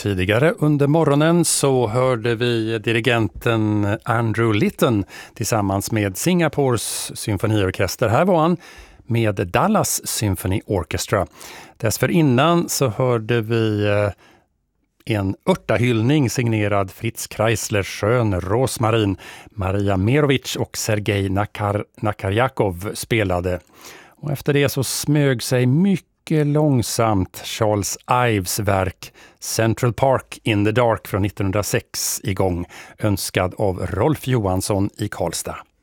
Tidigare under morgonen så hörde vi dirigenten Andrew Litton tillsammans med Singapores symfoniorkester. Här var han med Dallas Symphony Orchestra. Dessförinnan så hörde vi en örtahyllning signerad Fritz Kreisler, Schön, Rosmarin, Maria Merovic och Sergej Nakarjakov spelade. Och efter det så smög sig mycket långsamt Charles Ives verk Central Park in the Dark från 1906 igång, önskad av Rolf Johansson i Karlstad.